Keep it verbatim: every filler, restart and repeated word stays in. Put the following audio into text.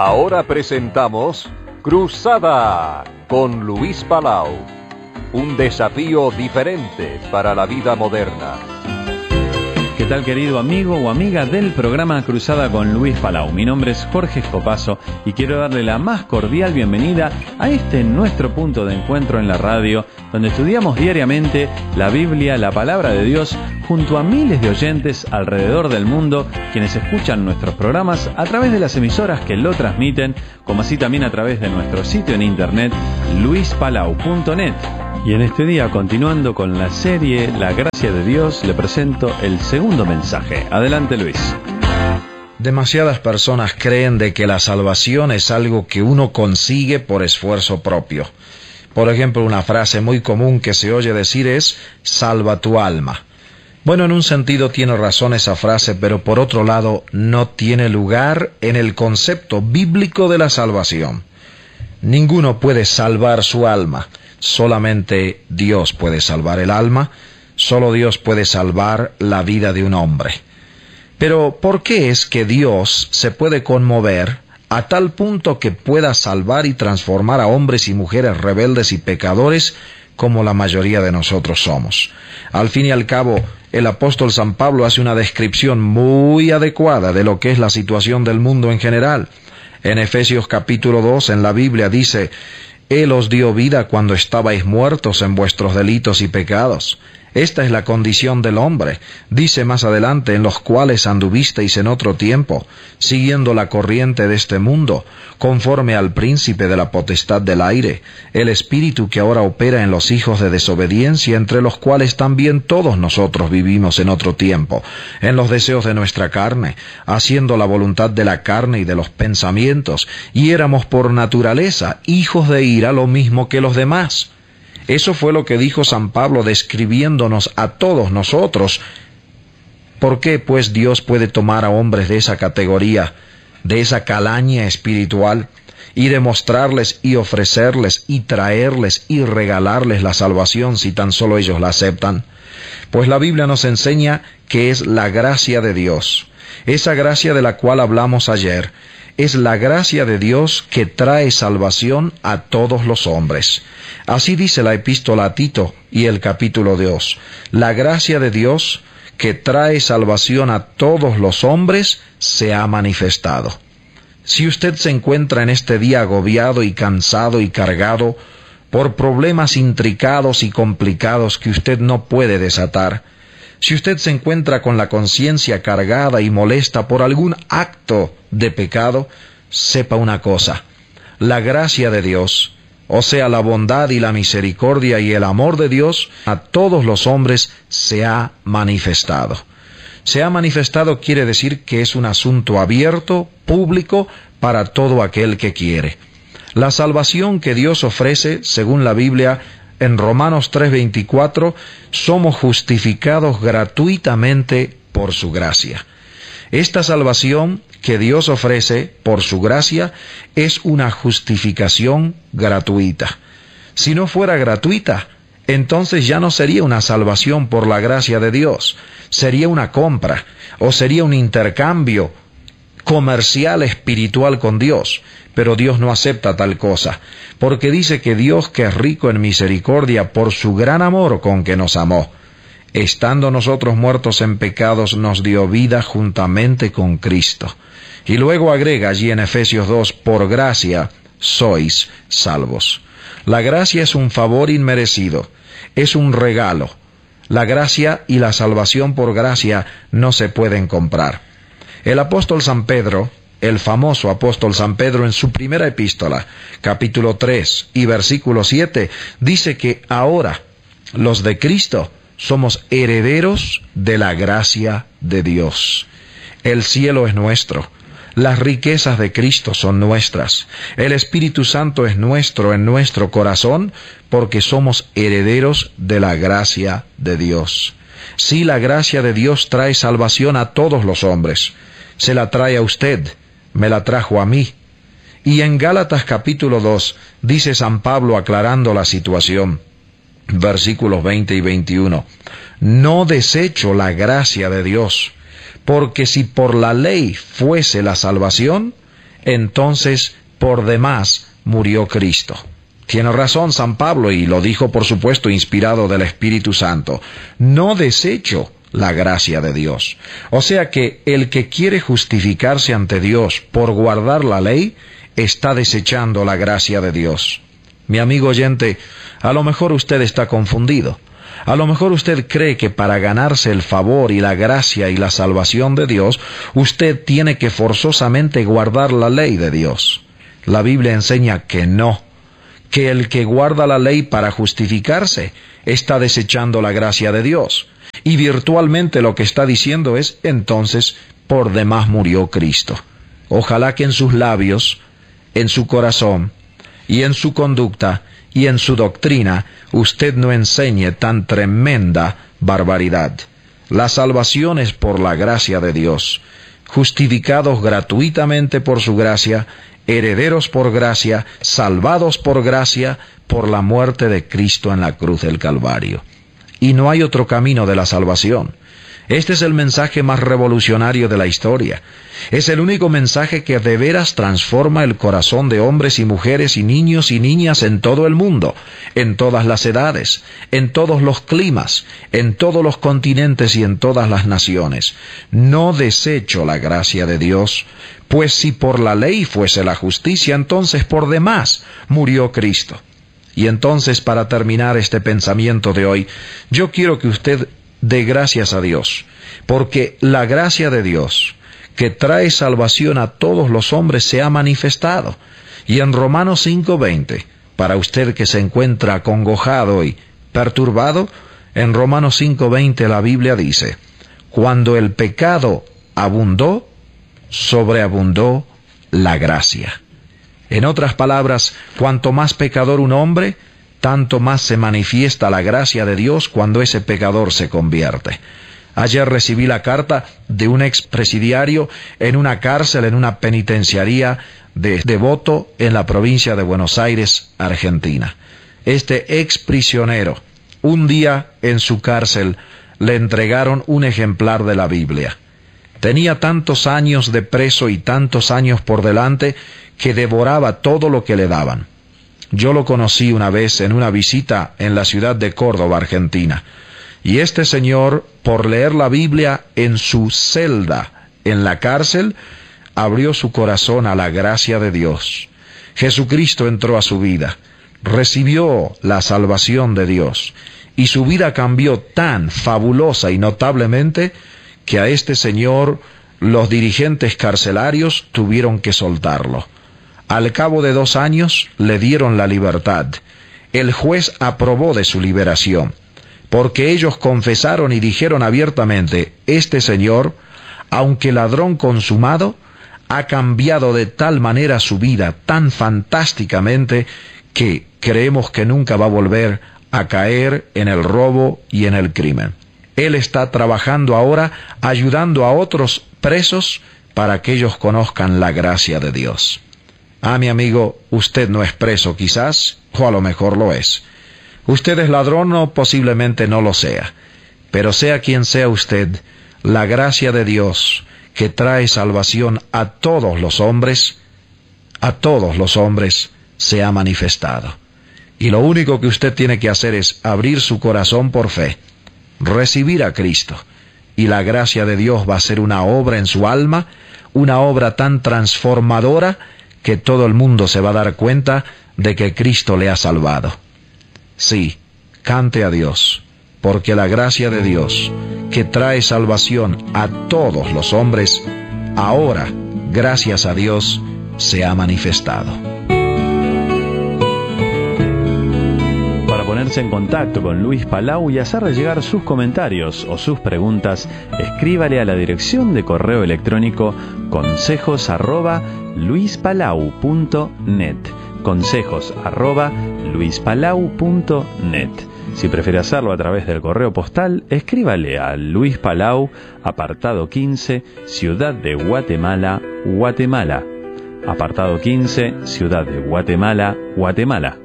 Ahora presentamos Cruzada con Luis Palau. Un desafío diferente para la vida moderna. ¿Qué tal, querido amigo o amiga del programa Cruzada con Luis Palau? Mi nombre es Jorge Escopazo y quiero darle la más cordial bienvenida a este nuestro punto de encuentro en la radio, donde estudiamos diariamente la Biblia, la Palabra de Dios, junto a miles de oyentes alrededor del mundo, quienes escuchan nuestros programas a través de las emisoras que lo transmiten, como así también a través de nuestro sitio en internet, luis palau punto net. Y en este día, continuando con la serie La Gracia de Dios, le presento el segundo mensaje. Adelante, Luis. Demasiadas personas creen de que la salvación es algo que uno consigue por esfuerzo propio. Por ejemplo, una frase muy común que se oye decir es, salva tu alma. Bueno, en un sentido tiene razón esa frase, pero por otro lado no tiene lugar en el concepto bíblico de la salvación. Ninguno puede salvar su alma. Solamente Dios puede salvar el alma, solo Dios puede salvar la vida de un hombre. Pero, ¿por qué es que Dios se puede conmover a tal punto que pueda salvar y transformar a hombres y mujeres rebeldes y pecadores como la mayoría de nosotros somos? Al fin y al cabo, el apóstol San Pablo hace una descripción muy adecuada de lo que es la situación del mundo en general. En Efesios capítulo dos, en la Biblia dice, Él os dio vida cuando estabais muertos en vuestros delitos y pecados. Esta es la condición del hombre, dice más adelante, en los cuales anduvisteis en otro tiempo, siguiendo la corriente de este mundo, conforme al príncipe de la potestad del aire, el espíritu que ahora opera en los hijos de desobediencia, entre los cuales también todos nosotros vivimos en otro tiempo, en los deseos de nuestra carne, haciendo la voluntad de la carne y de los pensamientos, y éramos por naturaleza hijos de ira lo mismo que los demás. Eso fue lo que dijo San Pablo describiéndonos a todos nosotros. ¿Por qué, pues, Dios puede tomar a hombres de esa categoría, de esa calaña espiritual, y demostrarles y ofrecerles y traerles y regalarles la salvación si tan solo ellos la aceptan? Pues la Biblia nos enseña que es la gracia de Dios. Esa gracia de la cual hablamos ayer es la gracia de Dios que trae salvación a todos los hombres. Así dice la epístola a Tito y el capítulo dos. La gracia de Dios que trae salvación a todos los hombres se ha manifestado. Si usted se encuentra en este día agobiado y cansado y cargado por problemas intricados y complicados que usted no puede desatar, si usted se encuentra con la conciencia cargada y molesta por algún acto de pecado, sepa una cosa, la gracia de Dios, o sea, la bondad y la misericordia y el amor de Dios, a todos los hombres se ha manifestado. Se ha manifestado quiere decir que es un asunto abierto, público, para todo aquel que quiere. La salvación que Dios ofrece, según la Biblia, en Romanos tres veinticuatro, somos justificados gratuitamente por su gracia. Esta salvación que Dios ofrece por su gracia es una justificación gratuita. Si no fuera gratuita, entonces ya no sería una salvación por la gracia de Dios, sería una compra o sería un intercambio comercial espiritual con Dios. Pero Dios no acepta tal cosa, porque dice que Dios, que es rico en misericordia por su gran amor con que nos amó, estando nosotros muertos en pecados, nos dio vida juntamente con Cristo. Y luego agrega allí en Efesios dos, por gracia sois salvos. La gracia es un favor inmerecido, es un regalo. La gracia y la salvación por gracia no se pueden comprar. El apóstol San Pedro, el famoso apóstol San Pedro, en su primera epístola, capítulo tres y versículo siete, dice que ahora los de Cristo somos herederos de la gracia de Dios. El cielo es nuestro, las riquezas de Cristo son nuestras, el Espíritu Santo es nuestro en nuestro corazón, porque somos herederos de la gracia de Dios. Sí, la gracia de Dios trae salvación a todos los hombres. Se la trae a usted, me la trajo a mí. Y en Gálatas capítulo dos dice San Pablo aclarando la situación, versículos veinte y veintiuno, no desecho la gracia de Dios, porque si por la ley fuese la salvación, entonces por demás murió Cristo. Tiene razón San Pablo, y lo dijo por supuesto inspirado del Espíritu Santo. No desecho la gracia de Dios. O sea que el que quiere justificarse ante Dios por guardar la ley, está desechando la gracia de Dios. Mi amigo oyente, a lo mejor usted está confundido. A lo mejor usted cree que para ganarse el favor y la gracia y la salvación de Dios, usted tiene que forzosamente guardar la ley de Dios. La Biblia enseña que no, que el que guarda la ley para justificarse está desechando la gracia de Dios. Y virtualmente lo que está diciendo es, entonces, por demás murió Cristo. Ojalá que en sus labios, en su corazón, y en su conducta, y en su doctrina, usted no enseñe tan tremenda barbaridad. La salvación es por la gracia de Dios, justificados gratuitamente por su gracia, herederos por gracia, salvados por gracia, por la muerte de Cristo en la cruz del Calvario. Y no hay otro camino de la salvación. Este es el mensaje más revolucionario de la historia. Es el único mensaje que de veras transforma el corazón de hombres y mujeres y niños y niñas en todo el mundo, en todas las edades, en todos los climas, en todos los continentes y en todas las naciones. No desecho la gracia de Dios, pues si por la ley fuese la justicia, entonces por demás murió Cristo. Y entonces, para terminar este pensamiento de hoy, yo quiero que usted dé gracias a Dios, porque la gracia de Dios, que trae salvación a todos los hombres, se ha manifestado. Y en Romanos cinco veinte, para usted que se encuentra acongojado y perturbado, en Romanos cinco veinte la Biblia dice, cuando el pecado abundó, sobreabundó la gracia. En otras palabras, cuanto más pecador un hombre, tanto más se manifiesta la gracia de Dios cuando ese pecador se convierte. Ayer recibí la carta de un expresidiario en una cárcel, en una penitenciaría de Devoto, en la provincia de Buenos Aires, Argentina. Este exprisionero, un día en su cárcel, le entregaron un ejemplar de la Biblia. Tenía tantos años de preso y tantos años por delante que devoraba todo lo que le daban. Yo lo conocí una vez en una visita en la ciudad de Córdoba, Argentina. Y este señor, por leer la Biblia en su celda, en la cárcel, abrió su corazón a la gracia de Dios. Jesucristo entró a su vida, recibió la salvación de Dios, y su vida cambió tan fabulosa y notablemente que a este señor los dirigentes carcelarios tuvieron que soltarlo. Al cabo de dos años le dieron la libertad. El juez aprobó de su liberación, porque ellos confesaron y dijeron abiertamente, este señor, aunque ladrón consumado, ha cambiado de tal manera su vida, tan fantásticamente, que creemos que nunca va a volver a caer en el robo y en el crimen. Él está trabajando ahora, ayudando a otros presos para que ellos conozcan la gracia de Dios. Ah, mi amigo, usted no es preso quizás, o a lo mejor lo es. Usted es ladrón o posiblemente no lo sea. Pero sea quien sea usted, la gracia de Dios, que trae salvación a todos los hombres, a todos los hombres, se ha manifestado. Y lo único que usted tiene que hacer es abrir su corazón por fe, recibir a Cristo, y la gracia de Dios va a ser una obra en su alma, una obra tan transformadora que todo el mundo se va a dar cuenta de que Cristo le ha salvado. Sí, cante a Dios, porque la gracia de Dios, que trae salvación a todos los hombres, ahora, gracias a Dios, se ha manifestado. Para ponerse en contacto con Luis Palau y hacerle llegar sus comentarios o sus preguntas, escríbale a la dirección de correo electrónico consejos arroba luispalau punto net, consejos arroba luispalau punto net. Si prefiere hacerlo a través del correo postal, escríbale a Luis Palau, apartado quince, Ciudad de Guatemala, Guatemala. Apartado quince, Ciudad de Guatemala, Guatemala.